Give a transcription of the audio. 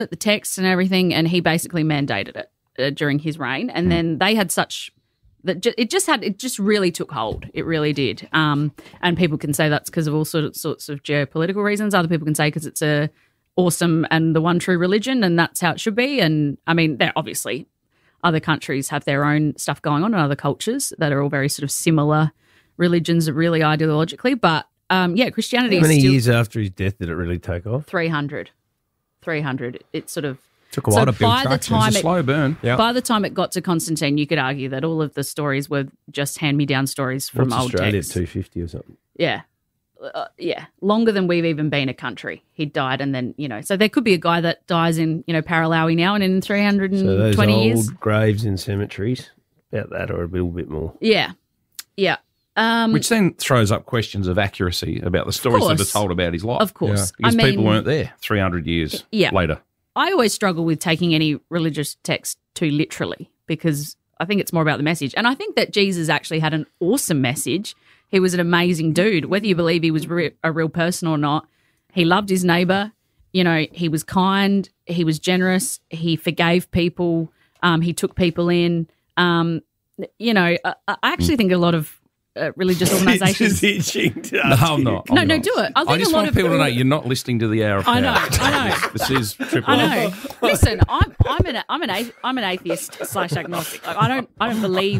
the text and everything, and he basically mandated it during his reign. And then they had such that it just really took hold. It really did. And people can say that's because of all sorts of geopolitical reasons. Other people can say because it's a awesome and the one true religion, and that's how it should be. And I mean, there obviously other countries have their own stuff going on, and other cultures that are all very sort of similar religions, really ideologically. But Christianity. How many is still years after his death did it really take off? 300. It sort of took a while to build traction. It was a slow burn. Yep. By the time it got to Constantine, you could argue that all of the stories were just hand-me-down stories from What's old Australia, texts. 250 or something? Yeah. Longer than we've even been a country. He died, and then, so there could be a guy that dies in, Paralawi now, and in 320 So those years. old graves in cemeteries, about that or a little bit more. Yeah. Which then throws up questions of accuracy about the stories that are course. told about his life. Of course. Because I mean, people weren't there 300 years later. I always struggle with taking any religious text too literally, because I think it's more about the message. And I think that Jesus actually had an awesome message. He was an amazing dude. Whether you believe he was a real person or not, he loved his neighbour. He was kind. He was generous. He forgave people. He took people in. I actually think a lot of religious organisations. itching to No, I'm not. No, do it. I think I just a lot want of people to know you're not listening to the Hour of Power. I know. This is Triple I R. know. Listen, I'm an atheist / agnostic. Like, I don't believe